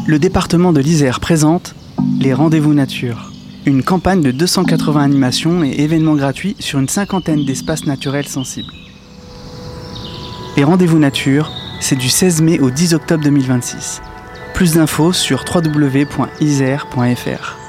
Le département de l'Isère présente les Rendez-vous Nature, une campagne de 280 animations et événements gratuits sur une cinquantaine d'espaces naturels sensibles. Les Rendez-vous Nature, c'est du 16 mai au 10 octobre 2026. Plus d'infos sur www.isère.fr.